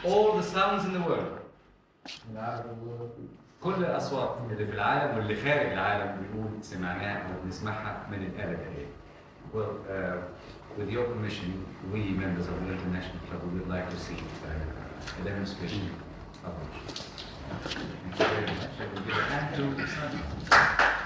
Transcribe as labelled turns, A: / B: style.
A: all the sounds in the world. كل الأصوات اللي في العالم واللي خارج العالم بنقول سمعناها أو بنسمعها من الآلة دي. Well, with your permission, we members of the International Club would like to see a demonstration of it. Thank you very much. I will give a hand to